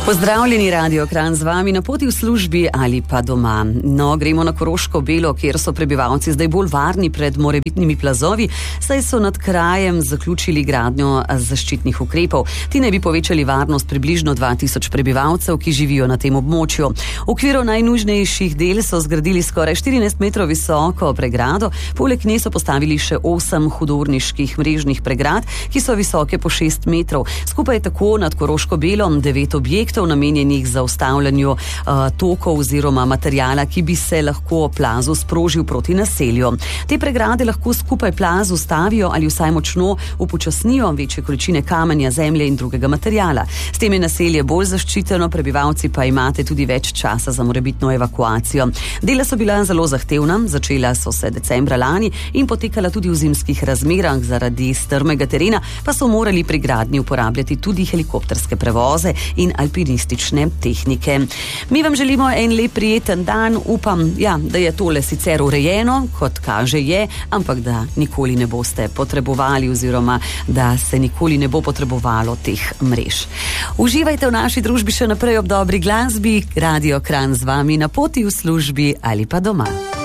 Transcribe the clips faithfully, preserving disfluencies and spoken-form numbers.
Pozdravljeni, Radio Kranj, z vami na poti v službi ali pa doma. No, gremo na Koroško Belo, kjer so prebivalci zdaj bolj varni pred morebitnimi plazovi, saj so nad krajem zaključili gradnjo zaščitnih ukrepov. Ti naj bi povečali varnost približno dva tisoč prebivalcev, ki živijo na tem območju. V okviru najnužnejših del so zgradili skoraj štirinajst metrov visoko pregrado, poleg nje so postavili še osem hudourniških mrežnih pregrad, ki so visoke po šest metrov. Skupaj je tako nad Koroško Belo devet objektov, namenjenih za ustavljanju uh, tokov oziroma materijala, ki bi se lahko plazu sprožil proti naselju. Te pregrade lahko skupaj plaz ustavijo ali vsaj močno upočasnijo večje količine kamenja, zemlje in drugega materijala. S tem je naselje bolj zaščiteno, prebivalci pa imate tudi več časa za morebitno evakuacijo. Dela so bila zelo zahtevna, začela so se decembra lani in potekala tudi v zimskih razmerah. Zaradi strmega terena pa so morali pri gradnji uporabljati tudi helikopterske prevoze in alpinistične tehnike. Mi vam želimo en lep prijeten dan, upam, ja, da je tole sicer urejeno, kot kaže je, ampak da nikoli ne boste potrebovali oziroma da se nikoli ne bo potrebovalo teh mrež. Uživajte v naši družbi še naprej ob dobri glasbi. Radio Kranj z vami na poti v službi ali pa doma.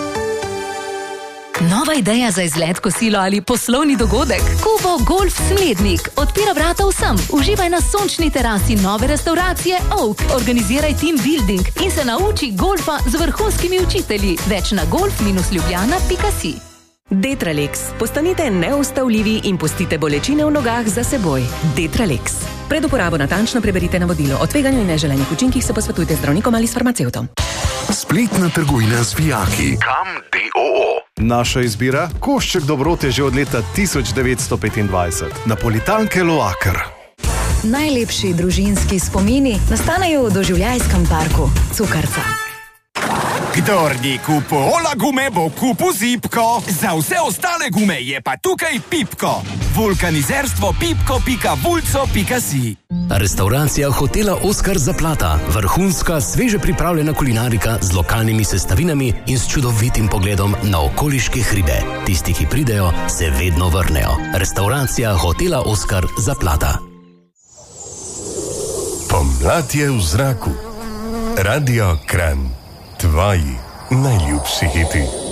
Nova ideja za izlet, kosilo ali poslovni dogodek? Kubo Golf Smlednik odpira vrata vsem. Uživaj na sončni terasi nove restauracije Oak. Organiziraj team building in se nauči golfa z vrhunskimi učitelji. Več na golf ljubljana pika si. Detralex. Postanite neustavljivi in pustite bolečine v nogah za seboj. Detralex. Pred uporabo natančno preberite navodilo. O tveganju in neželenih učinkih se posvetujte z zdravnikom ali s farmacevtom. Spletna trgovina z vijaki. Kam D O O. Naša izbira? Košček dobrote že od leta tisoč devetsto petindvajset. Napolitanke Loaker. Najlepši družinski spomini nastanejo v doživljajskem parku Cukrca. Kdor ni kupu Ola gume, bo kupu Zipko. Za vse ostale gume je pa tukaj Pipko. Vulkanizerstvo pipko pika vulco pika si. Restauracija hotela Oskar Zaplata. Vrhunska, sveže pripravljena kulinarika z lokalnimi sestavinami in s čudovitim pogledom na okoliške hribe. Tisti, ki pridejo, se vedno vrnejo. Restauracija hotela Oskar Zaplata. Pomlad je v zraku. Radio Kranj. Tvoji najljubši hiti.